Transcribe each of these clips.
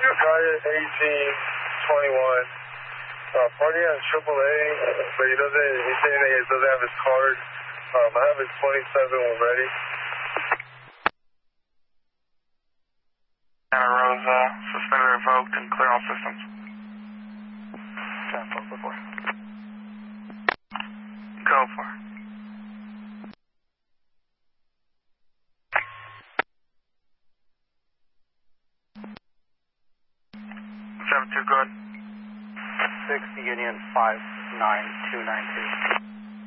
Riot 1821. Party on AAA, but he's saying that he doesn't have his card. I have his 27 when ready. Santa Rosa, suspended revoked and clear all systems. 10-4. Go for it. 7-2, good. 6 Union 59292.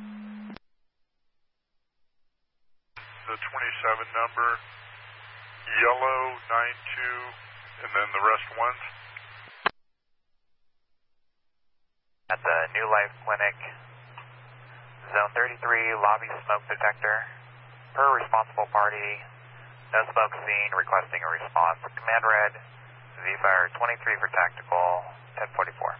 The 27 number, yellow 92, and then the rest ones. At the New Life Clinic, Zone 33, lobby smoke detector. Per responsible party, no smoke seen, requesting a response. Command red, Z-Fire 23 for tactical, 1044.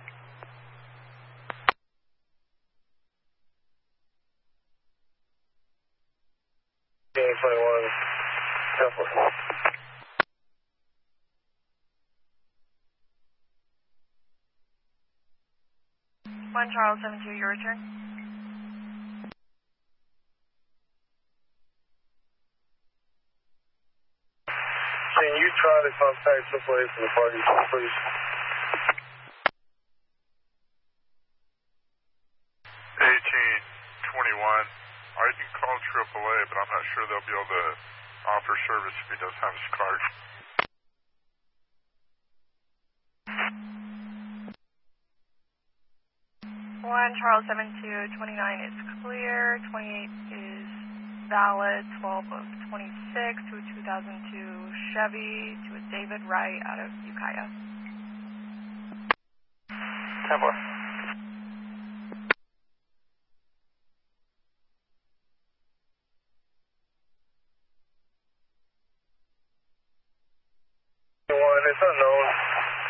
Game 21, 1044. 1 Charles 72, your return. Can you try to contact AAA for the party, please? 1821. I can call AAA, but I'm not sure they'll be able to offer service if he doesn't have his card. One Charles 72, 29 is clear, 28 is valid, 12 of 26 to a 2002 Chevy to a David Wright out of Ukiah. 10-4. It's unknown.